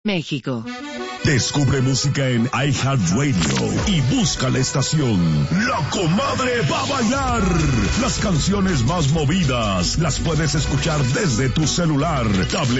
México. Descubre música en iHeartRadio y busca la estación La Comadre va a bailar. Las canciones más movidas las puedes escuchar desde tu celular, tablet